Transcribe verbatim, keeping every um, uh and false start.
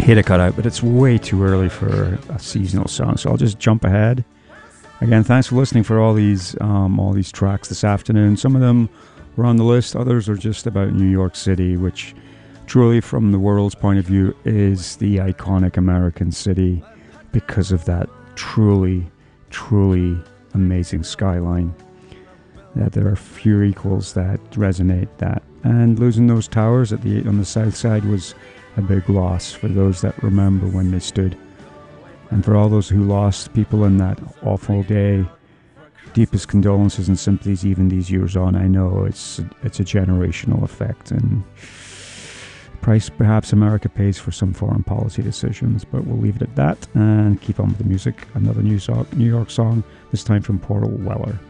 hate a cutout, but it's way too early for a seasonal song, so I'll just jump ahead. Again, thanks for listening for all these um, all these tracks this afternoon. Some of them were on the list, others are just about New York City, which truly, from the world's point of view, is the iconic American city because of that truly, truly amazing skyline. That there are few equals that resonate that. And losing those towers at the on the south side was a big loss for those that remember when they stood. And for all those who lost people in that awful day, deepest condolences and sympathies even these years on. I know it's it's a generational effect, and price perhaps America pays for some foreign policy decisions, but we'll leave it at that and keep on with the music. Another New, so- New York song, this time from Portal Weller.